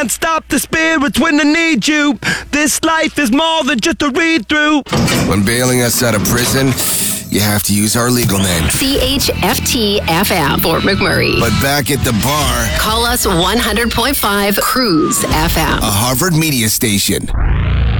Can't stop the spirits when they need you. This life is more than just a read-through. When bailing us out of prison, you have to use our legal name. CHFT-FM, Fort McMurray. But back at the bar, Call us 100.5 Cruise FM. a Harvard media station.